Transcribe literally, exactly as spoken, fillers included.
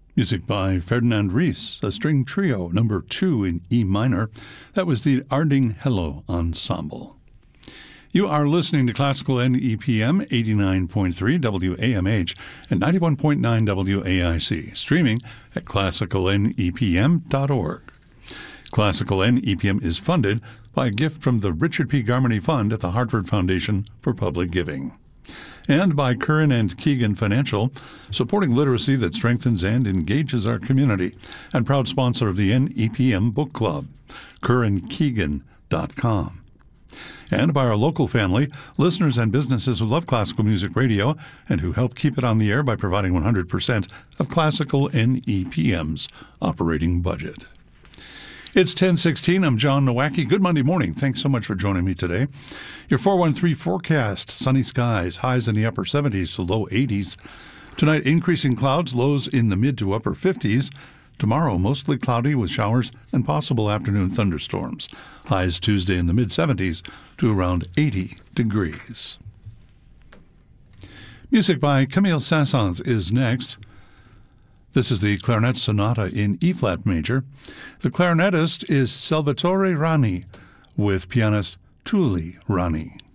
Music by Ferdinand Ries, a string trio, number two in E minor. That was the Arding Hello Ensemble. You are listening to Classical N E P M, eighty-nine point three W A M H and ninety-one point nine W A I C, streaming at classical n e p m dot org. Classical N E P M is funded by a gift from the Richard P. Garmany Fund at the Hartford Foundation for Public Giving, and by Curran and Keegan Financial, supporting literacy that strengthens and engages our community, and proud sponsor of the N E P M Book Club, curran keegan dot com. And by our local family, listeners and businesses who love classical music radio and who help keep it on the air by providing one hundred percent of Classical N E P M's operating budget. It's ten sixteen. I'm John Nowacki. Good Monday morning. Thanks so much for joining me today. Your four one three forecast: sunny skies, highs in the upper seventies to low eighties. Tonight, increasing clouds, lows in the mid to upper fifties. Tomorrow, mostly cloudy with showers and possible afternoon thunderstorms. Highs Tuesday in the mid seventies to around eighty degrees. Music by Camille Saint-Saëns is next. This is the Clarinet Sonata in E-flat major. The clarinetist is Salvatore Rani with pianist Tuuli Rani.